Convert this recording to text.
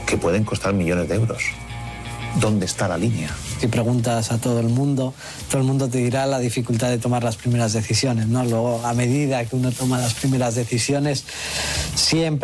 que pueden costar millones de euros. ¿Dónde está la línea? Si preguntas a todo el mundo te dirá la dificultad de tomar las primeras decisiones, ¿no? Luego, a medida que uno toma las primeras decisiones, siempre